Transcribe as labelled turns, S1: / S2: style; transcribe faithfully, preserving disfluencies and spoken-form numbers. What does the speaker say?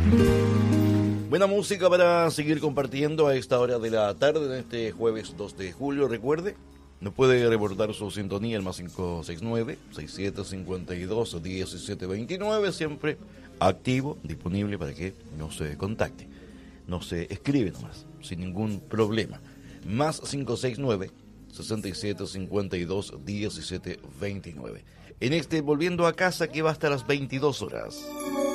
S1: Buena música para seguir compartiendo a esta hora de la tarde, en este jueves dos de julio. Recuerde, nos puede reportar su sintonía al más cinco seis nueve, seis siete cinco dos, uno siete dos nueve, siempre activo, disponible para que nos se contacte. Nos se escribe nomás, sin ningún problema. Más cinco seis nueve, seis siete cinco dos, uno siete dos nueve. En este Volviendo a Casa, que va hasta las veintidós horas.